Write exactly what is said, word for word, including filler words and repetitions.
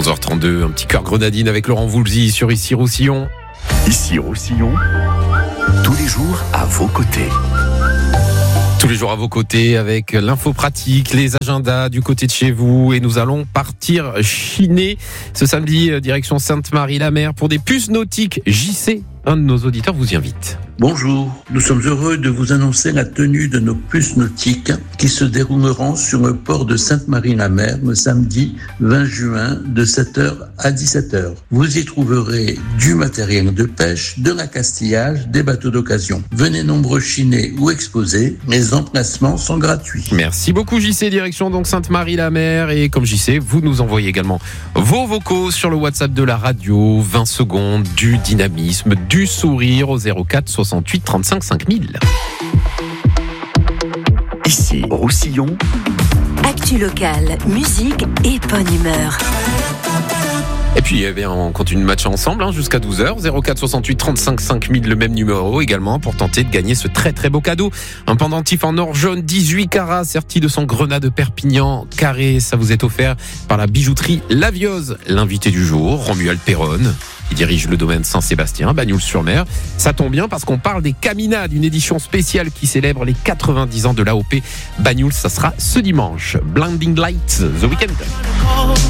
onze heures trente-deux, un petit cœur grenadine avec Laurent Voulzy sur Ici Roussillon. Ici Roussillon, tous les jours à vos côtés. Tous les jours à vos côtés avec l'info pratique, les agendas du côté de chez vous, et nous allons partir chiner ce samedi direction Sainte-Marie-la-Mer pour des puces nautiques. J C, un de nos auditeurs, vous y invite. Bonjour, nous sommes heureux de vous annoncer la tenue de nos puces nautiques qui se dérouleront sur le port de Sainte-Marie-la-Mer le samedi vingt juin de sept heures à dix-sept heures. Vous y trouverez du matériel de pêche, de l'accastillage, des bateaux d'occasion. Venez nombreux chiner ou exposer, les emplacements sont gratuits. Merci beaucoup J C, direction donc Sainte-Marie-la-Mer, et comme J C, vous nous envoyez également vos vocaux sur le WhatsApp de la radio, vingt secondes, du dynamisme, du sourire au zéro quatre soixante-huit trente-cinq cinq mille. Ici Roussillon, actu locale, musique et bonne humeur. Et puis eh bien, on continue le match ensemble hein, jusqu'à douze heures, zéro quatre soixante-huit trente-cinq cinq mille, le même numéro également pour tenter de gagner ce très très beau cadeau. Un pendentif en or jaune dix-huit carats serti de son grenat de Perpignan carré. Ça vous est offert par la bijouterie Laviose. L'invité du jour, Romuald Perronne, qui dirige le domaine Saint-Sébastien, Bagnols-sur-Mer. Ça tombe bien parce qu'on parle des Caminades, une édition spéciale qui célèbre les quatre-vingt-dix ans de l'A O P Bagnols. Ça sera ce dimanche. Blinding Lights, The Weeknd.